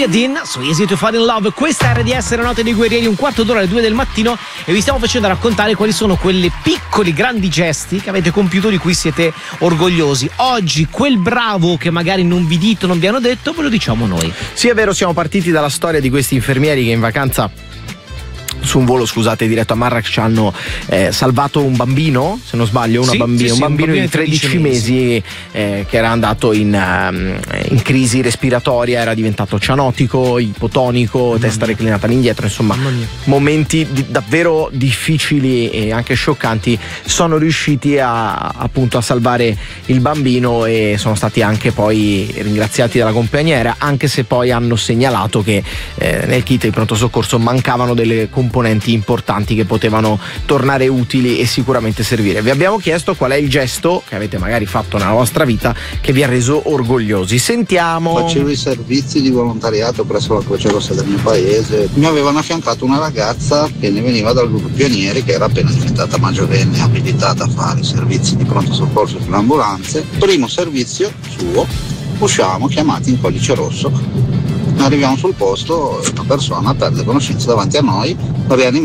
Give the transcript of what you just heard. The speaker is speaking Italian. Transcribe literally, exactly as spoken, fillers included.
Olivia Dean su Easy to Fall in Love. Questa è R D S, la notte dei guerrieri, un quarto d'ora alle due del mattino, e vi stiamo facendo raccontare quali sono quelle piccoli grandi gesti che avete compiuto di cui siete orgogliosi. Oggi quel bravo che magari non vi dito, non vi hanno detto, ve lo diciamo noi. Sì, è vero, siamo partiti dalla storia di questi infermieri che in vacanza, su un volo, scusate, diretto a Marrakech, hanno eh, salvato un bambino, se non sbaglio, una sì, bambina, sì, un, sì, bambino un bambino di tredici mesi eh, che era andato in, um, in crisi respiratoria, era diventato cianotico, ipotonico, Mamma testa mia. reclinata all'indietro, insomma momenti di, davvero difficili e anche scioccanti. Sono riusciti a, appunto a salvare il bambino e sono stati anche poi ringraziati dalla compagnia aerea, anche se poi hanno segnalato che eh, nel kit di pronto soccorso mancavano delle componenti importanti che potevano tornare utili e sicuramente servire. Vi abbiamo chiesto qual è il gesto che avete magari fatto nella vostra vita che vi ha reso orgogliosi. Sentiamo. Facevo i servizi di volontariato presso la Croce Rossa del mio paese. Mi avevano affiancato una ragazza che ne veniva dal gruppo Pionieri, che era appena diventata maggiorenne, abilitata a fare i servizi di pronto soccorso sulle ambulanze. Primo servizio suo, usciamo chiamati in codice rosso. Arriviamo sul posto e una persona perde conoscenza davanti a noi, rianimata